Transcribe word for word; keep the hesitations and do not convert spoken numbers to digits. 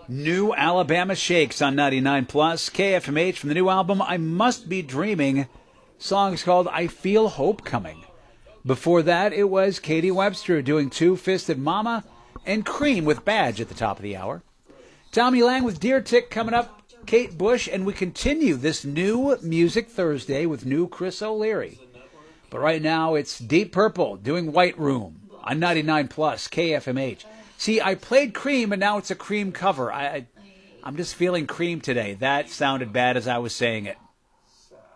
New Alabama Shakes on ninety-nine plus K F M H from the new album I Must Be Dreaming. Song's called I Feel Hope Coming. Before that, it was Katie Webster doing Two-Fisted Mama and Cream with Badge at the top of the hour. Tommy Lang with Deer Tick coming up, Kate Bush, and we continue this new Music Thursday with new Chris O'Leary. But right now, it's Deep Purple doing White Room on ninety-nine plus K F M H. See, I played Cream, and now it's a Cream cover. I, I, I'm just feeling Cream today. That sounded bad as I was saying it.